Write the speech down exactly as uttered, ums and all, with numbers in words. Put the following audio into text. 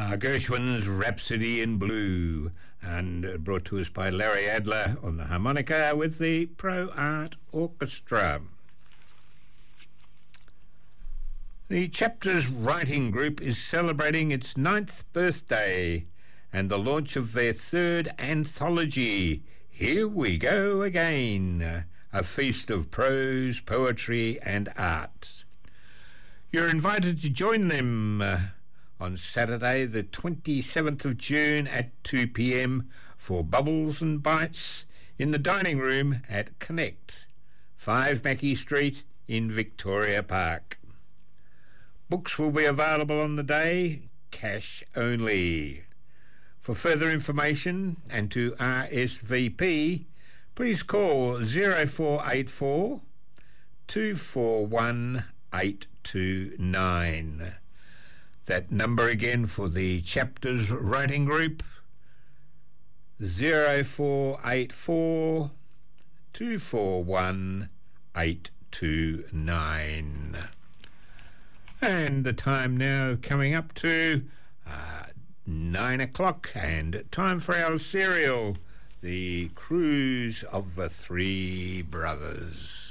Uh, Gershwin's Rhapsody in Blue, and uh, brought to us by Larry Adler on the harmonica with the Pro Art Orchestra. The Chapters Writing Group is celebrating its ninth birthday and the launch of their third anthology, Here We Go Again, a feast of prose, poetry and art. You're invited to join them uh, on Saturday the twenty-seventh of June at two p.m. for Bubbles and Bites in the dining room at Connect, five Mackey Street in Victoria Park. Books will be available on the day, cash only. For further information and to R S V P, please call zero four eight four, two four one, eight two nine. That number again for the Chapters Writing Group, zero four eight four, two four one, eight two nine. And the time now coming up to uh, nine o'clock, and time for our serial, The Cruise of the Three Brothers.